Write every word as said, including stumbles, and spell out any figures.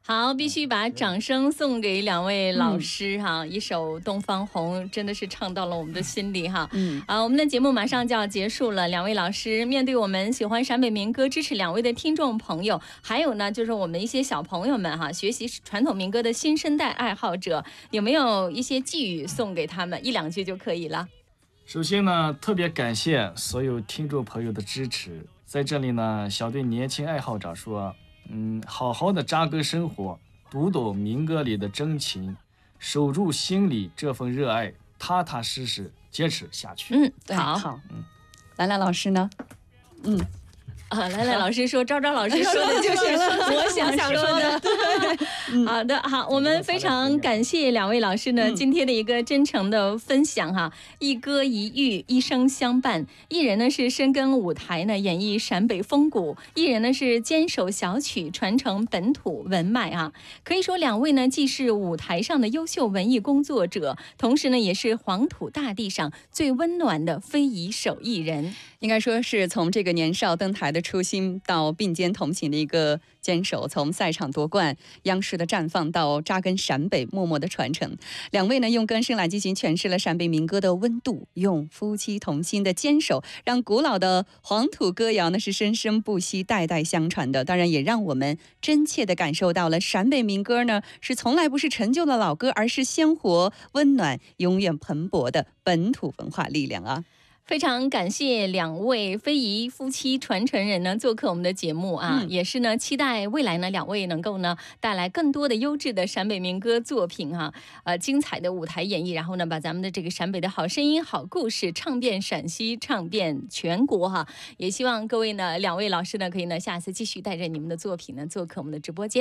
好，必须把掌声送给两位老师哈、嗯！一首《东方红》真的是唱到了我们的心里哈。嗯，啊，我们的节目马上就要结束了。两位老师面对我们喜欢陕北民歌、支持两位的听众朋友，还有呢，就是我们一些小朋友们哈，学习传统民歌的新生代爱好者，有没有一些寄语送给他们？一两句就可以了。 首先呢，特别感谢所有听众朋友的支持，在这里呢，想对年轻爱好者说。嗯，好好的扎根生活，读懂民歌里的真情，守住心里这份热爱，踏踏实实坚持下去。 嗯，好，好， 嗯，兰兰老师呢？嗯。 啊，来来，老师说，昭昭老师说的就是我想说的。对，好的，好，我们非常感谢两位老师呢、嗯、今天的一个真诚的分享哈。一歌一寓，一生相伴。一人呢是深耕舞台呢，演绎陕北风骨；一人呢是坚守小曲，传承本土文脉啊。可以说，两位呢既是舞台上的优秀文艺工作者，同时呢也是黄土大地上最温暖的非遗手艺人。 应该说是从这个年少登台的初心到并肩同行的一个坚守，从赛场夺冠、央视的绽放到扎根陕北默默的传承。两位呢用歌声来进行诠释了陕北民歌的温度，用夫妻同心的坚守，让古老的黄土歌谣呢是生生不息、代代相传的。当然也让我们真切的感受到了陕北民歌呢是从来不是陈旧的老歌，而是鲜活、温暖、永远蓬勃的本土文化力量啊。 非常感谢两位非遗夫妻传承人呢做客我们的节目啊、嗯，也是呢期待未来呢两位能够呢带来更多的优质的陕北民歌作品哈、啊，呃精彩的舞台演绎，然后呢把咱们的这个陕北的好声音、好故事唱遍陕西，唱遍全国哈、啊。也希望各位呢两位老师呢可以呢下次继续带着你们的作品呢做客我们的直播间。